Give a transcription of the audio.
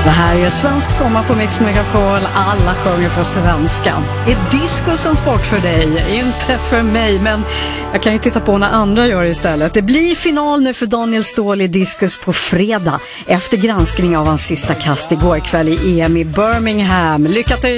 Det här är svensk sommar på Mix Megapol. Alla sjunger på svenska. Är disco en sport för dig? Inte för mig, men jag kan ju titta på när andra gör istället. Det blir final nu för Daniel Ståhl i diskus på fredag efter granskning av hans sista kast igår kväll i EM i Birmingham. Lycka till!